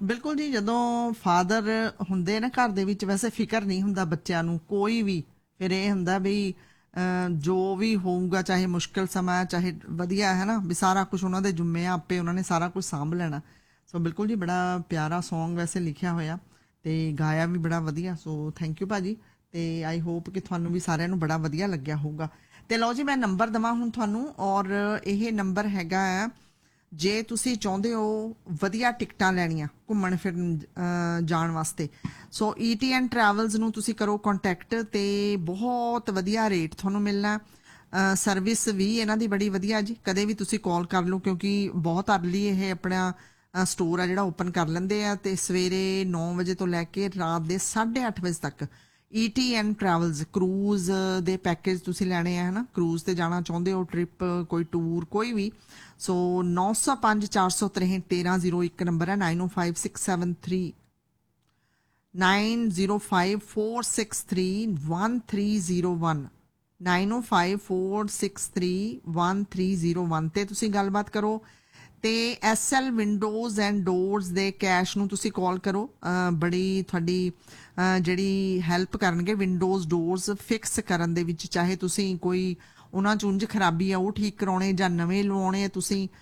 ਬਿਲਕੁਲ ਜੀ, ਜਦੋਂ ਫਾਦਰ ਹੁੰਦੇ ਨਾ ਘਰ ਦੇ ਵਿੱਚ, ਵੈਸੇ ਫਿਕਰ ਨਹੀਂ ਹੁੰਦਾ ਬੱਚਿਆਂ ਨੂੰ ਕੋਈ ਵੀ। ਫਿਰ ਇਹ ਹੁੰਦਾ ਵੀ ਜੋ ਵੀ ਹੋਊਗਾ, ਚਾਹੇ ਮੁਸ਼ਕਿਲ ਸਮਾਂ ਚਾਹੇ ਵਧੀਆ, ਹੈ ਨਾ, ਵੀ ਸਾਰਾ ਕੁਝ ਉਹਨਾਂ ਦੇ ਜੁੰਮੇ ਆ, ਆਪੇ ਉਹਨਾਂ ਨੇ ਸਾਰਾ ਕੁਝ ਸਾਂਭ ਲੈਣਾ। ਸੋ ਬਿਲਕੁਲ ਜੀ, ਬੜਾ ਪਿਆਰਾ ਸੌਂਗ ਵੈਸੇ ਲਿਖਿਆ ਹੋਇਆ ਤੇ ਗਾਇਆ ਵੀ ਬੜਾ ਵਧੀਆ। ਸੋ ਥੈਂਕ ਯੂ ਭਾਜੀ, ਤੇ ਆਈ ਹੋਪ ਕਿ ਤੁਹਾਨੂੰ ਵੀ ਸਾਰਿਆਂ ਨੂੰ ਬੜਾ ਵਧੀਆ ਲੱਗਿਆ ਹੋਊਗਾ। ਤੇ ਲਓ ਜੀ, ਮੈਂ ਨੰਬਰ ਦੇਵਾਂ ਹੁਣ ਤੁਹਾਨੂੰ, ਔਰ ਇਹ ਨੰਬਰ ਹੈਗਾ ਹੈ, ਜੇ ਤੁਸੀਂ ਚਾਹੁੰਦੇ ਹੋ ਵਧੀਆ ਟਿਕਟਾਂ ਲੈਣੀਆਂ ਘੁੰਮਣ ਫਿਰਨ ਜਾਣ ਵਾਸਤੇ, ਸੋ ETN ਟਰੈਵਲਸ ਨੂੰ ਤੁਸੀਂ ਕਰੋ ਕੰਟੈਕਟ, ਤੇ ਬਹੁਤ ਵਧੀਆ ਰੇਟ ਤੁਹਾਨੂੰ ਮਿਲਣਾ। ਸਰਵਿਸ ਵੀ ਇਹਨਾਂ ਦੀ ਬੜੀ ਵਧੀਆ ਜੀ, ਕਦੇ ਵੀ ਤੁਸੀਂ ਕਾਲ ਕਰ ਲਓ, ਕਿਉਂਕਿ ਬਹੁਤ ਅਰਲੀ ਇਹ ਆਪਣਾ ਸਟੋਰ ਆ ਜਿਹੜਾ ਓਪਨ ਕਰ ਲੈਂਦੇ ਆ, ਤੇ ਸਵੇਰੇ 9 ਵਜੇ ਤੋਂ ਲੈ ਕੇ ਰਾਤ ਦੇ 8:30 ਵਜੇ ਤੱਕ। ETN ਟਰੈਵਲਸ ਕਰੂਜ਼ ਦੇ ਪੈਕੇਜ ਤੁਸੀਂ ਲੈਣੇ ਆ, ਹੈ ਨਾ, ਕਰੂਜ਼ ਤੇ ਜਾਣਾ ਚਾਹੁੰਦੇ ਹੋ, ਟ੍ਰਿਪ ਕੋਈ ਟੂਰ ਕੋਈ ਵੀ, ਸੋ 905 463 1301 ਨੰਬਰ ਹੈ, 905673 9054631301 9054631301 ਤੇ ਤੁਸੀਂ ਗੱਲਬਾਤ ਕਰੋ। ਤੇ SL ਵਿੰਡੋਜ਼ ਐਂਡ ਡੋਰਸ ਦੇ ਕੈਸ਼ ਨੂੰ ਤੁਸੀਂ ਕਾਲ ਕਰੋ, ਬੜੀ ਤੁਹਾਡੀ ਜਿਹੜੀ ਹੈਲਪ ਕਰਨਗੇ ਵਿੰਡੋਜ਼ ਡੋਰਸ ਫਿਕਸ ਕਰਨ ਦੇ ਵਿੱਚ, ਚਾਹੇ ਤੁਸੀਂ ਕੋਈ ਉਹਨਾਂ 'ਚ ਉਂਝ ਖਰਾਬੀ ਆ ਉਹ ਠੀਕ ਕਰਾਉਣੇ ਜਾਂ ਨਵੇਂ ਲਵਾਉਣੇ ਆ ਤੁਸੀਂ,